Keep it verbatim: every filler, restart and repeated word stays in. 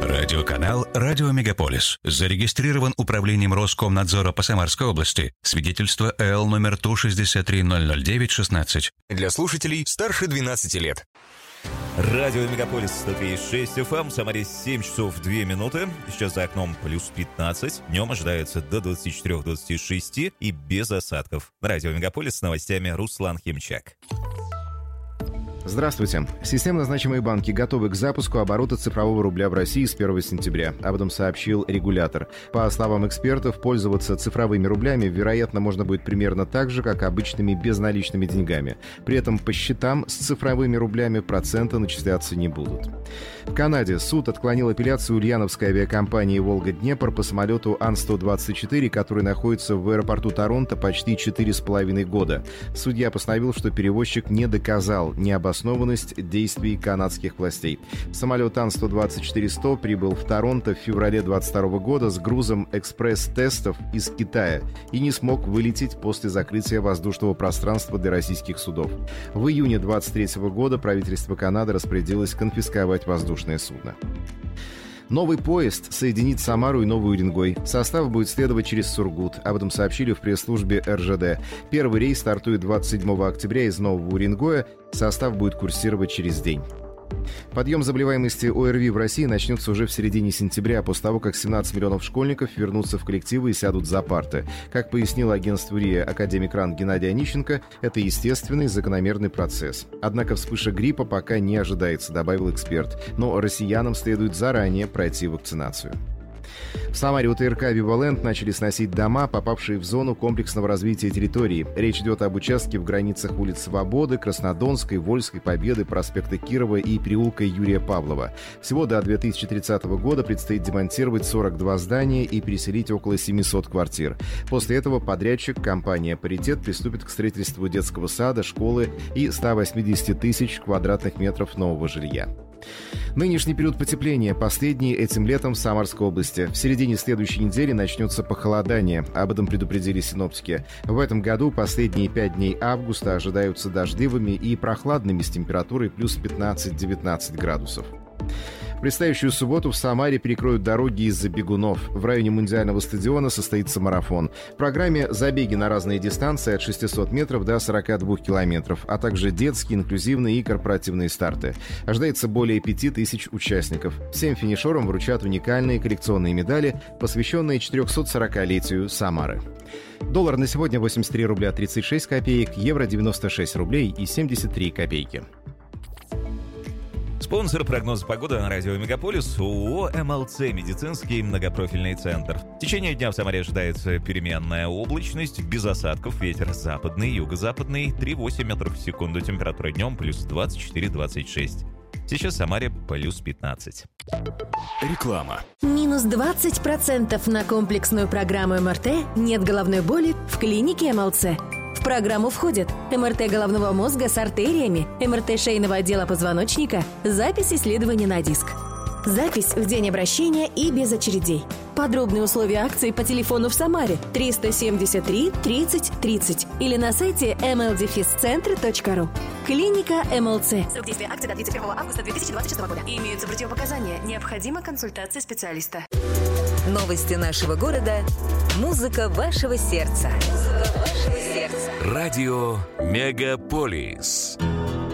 Радиоканал «Радио Мегаполис». Зарегистрирован управлением Роскомнадзора по Самарской области. Свидетельство эл номер Ту шестьдесят три ноль ноль девять шестнадцать. Для слушателей старше двенадцати лет. Радио Мегаполис сто три и шесть эф эм. В Самаре семь часов две минуты. Сейчас за окном плюс пятнадцать. Днем ожидается до двадцати четырёх — двадцати шести и без осадков. Радио Мегаполис с новостями Руслан Химчак. Здравствуйте. Системно значимые банки готовы к запуску оборота цифрового рубля в России с первого сентября. Об этом сообщил регулятор. По словам экспертов, пользоваться цифровыми рублями, вероятно, можно будет примерно так же, как обычными безналичными деньгами. При этом по счетам с цифровыми рублями проценты начисляться не будут. В Канаде суд отклонил апелляцию ульяновской авиакомпании «Волга-Днепр» по самолету Ан сто двадцать четыре, который находится в аэропорту Торонто почти четыре с половиной года. Судья постановил, что перевозчик не доказал необоснованность действий канадских властей. Самолет Ан сто двадцать четыре сто прибыл в Торонто в феврале двадцать второго года с грузом экспресс-тестов из Китая и не смог вылететь после закрытия воздушного пространства для российских судов. В июне двадцать третьего года правительство Канады распорядилось конфисковать воздушное судно. Новый поезд соединит Самару и Новый Уренгой. Состав будет следовать через Сургут. Об этом сообщили в пресс-службе эр жэ дэ. Первый рейс стартует двадцать седьмого октября из Нового Уренгоя. Состав будет курсировать через день. Подъем заболеваемости о эр ви в России начнется уже в середине сентября, после того, как семнадцать миллионов школьников вернутся в коллективы и сядут за парты. Как пояснил агентству РИА академик РАН Геннадий Онищенко, это естественный закономерный процесс. Однако вспышка гриппа пока не ожидается, добавил эксперт. Но россиянам следует заранее пройти вакцинацию. В Самаре у тэ эр ка «Вивалент» начали сносить дома, попавшие в зону комплексного развития территории. Речь идет об участке в границах улиц Свободы, Краснодонской, Вольской, Победы, проспекта Кирова и переулка Юрия Павлова. Всего до две тысячи тридцатого года предстоит демонтировать сорок два здания и переселить около семисот квартир. После этого подрядчик, компания «Паритет», приступит к строительству детского сада, школы и ста восьмидесяти тысяч квадратных метров нового жилья. Нынешний период потепления последний этим летом в Самарской области. В середине следующей недели начнется похолодание. Об этом предупредили синоптики. В этом году последние пять дней августа ожидаются дождливыми и прохладными с температурой плюс пятнадцать-девятнадцать градусов. В предстоящую субботу в Самаре перекроют дороги из-за бегунов. В районе Мундиального стадиона состоится марафон. В программе забеги на разные дистанции от шестисот метров до сорока двух километров, а также детские, инклюзивные и корпоративные старты. Ожидается более пяти тысяч участников. Всем финишерам вручат уникальные коллекционные медали, посвященные четырехсотсорокалетию Самары. Доллар на сегодня восемьдесят три рубля тридцать шесть копеек, евро девяносто шесть рублей и семьдесят три копейки. Спонсор прогноза погоды на радио Мегаполис — ООО эм эл цэ «Медицинский многопрофильный центр». В течение дня в Самаре ожидается переменная облачность, без осадков, ветер западный, юго-западный, три целых восемь метров в секунду, температура днем плюс двадцать четыре — двадцать шесть. Сейчас в Самаре плюс пятнадцать. Реклама. Минус двадцать процентов на комплексную программу эм эр тэ «Нет головной боли» в клинике эм эл цэ. В программу входят эм эр тэ головного мозга с артериями, эм эр тэ шейного отдела позвоночника, запись исследования на диск. Запись в день обращения и без очередей. Подробные условия акции по телефону в Самаре триста семьдесят три тридцать тридцать или на сайте эм эл дефис центр точка ру. Клиника эм эл цэ. Срок действия акции до тридцать первого августа две тысячи двадцать шестого года. Имеются противопоказания. Необходима консультация специалиста. Новости нашего города. Музыка вашего сердца. Музыка вашего сердца. Радио Мегаполис.